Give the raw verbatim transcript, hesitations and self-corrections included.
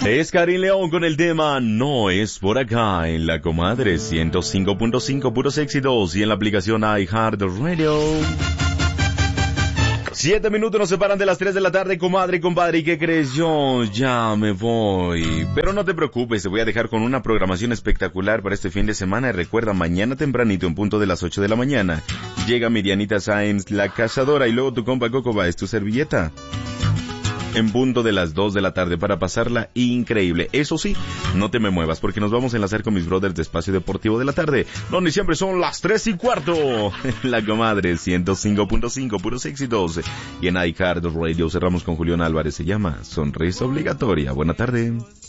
Es Karin León con el tema No es por acá en la Comadre ciento cinco punto cinco Puros Éxitos y en la aplicación iHeartRadio. Siete minutos nos separan de las tres de la tarde, comadre y compadre. ¿Y qué crees? Yo ya me voy. Pero no te preocupes, te voy a dejar con una programación espectacular para este fin de semana. Y recuerda, mañana tempranito, en punto de las ocho de la mañana, llega Mirianita Sáenz, la cazadora, y luego tu compa Coco va, es tu servilleta. En punto de las dos de la tarde para pasarla increíble. Eso sí, no te me muevas porque nos vamos a enlazar con mis brothers de Espacio Deportivo de la Tarde, donde siempre son las tres y cuarto. La Comadre ciento cinco punto cinco Puros Éxitos. Y en iHeartRadio cerramos con Julián Álvarez. Se llama Sonrisa Obligatoria. Buena tarde.